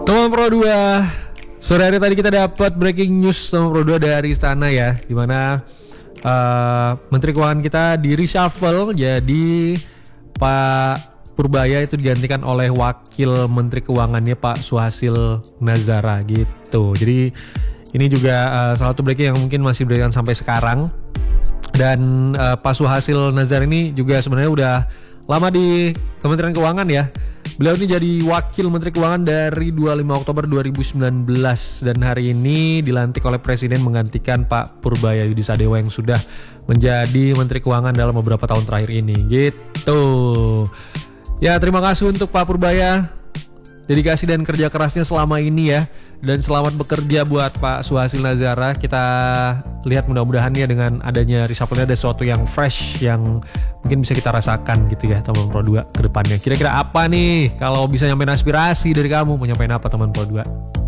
Teman Pro 2, sore hari tadi kita dapat breaking news teman Pro 2 dari istana ya, dimana Menteri Keuangan kita di reshuffle, jadi Pak Purbaya itu digantikan oleh Wakil Menteri Keuangannya Pak Suhasil Nazara gitu. Jadi ini juga salah satu breaking yang mungkin masih berjalan sampai sekarang. Dan Pak Suhasil Nazara ini juga sebenarnya udah lama di Kementerian Keuangan ya. Beliau ini jadi Wakil Menteri Keuangan dari 25 Oktober 2019 dan hari ini dilantik oleh Presiden menggantikan Pak Purbaya Yudi Sadewa yang sudah menjadi Menteri Keuangan dalam beberapa tahun terakhir ini gitu. Ya, terima kasih untuk Pak Purbaya, dedikasi dan kerja kerasnya selama ini ya, dan selamat bekerja buat Pak Suhasil Nazara. Kita lihat mudah-mudahan ya dengan adanya reshuffle-nya ada sesuatu yang fresh yang mungkin bisa kita rasakan gitu ya teman Pro 2 ke depannya. Kira-kira apa nih kalau bisa nyampein aspirasi dari kamu, mau nyampein apa teman Pro 2?